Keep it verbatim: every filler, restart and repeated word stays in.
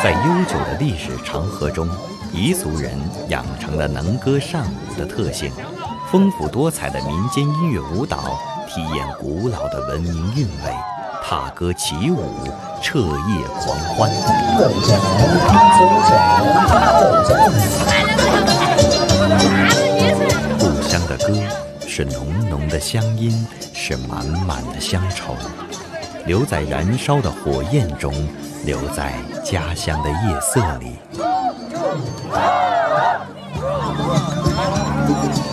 在悠久的历史长河中，彝族人养成了能歌善舞的特性，丰富多彩的民间音乐舞蹈体验古老的文明韵味，踏歌起舞，彻夜狂欢。故乡的歌是浓浓的乡音，是满满的乡愁，留在燃烧的火焰中，留在家乡的夜色里。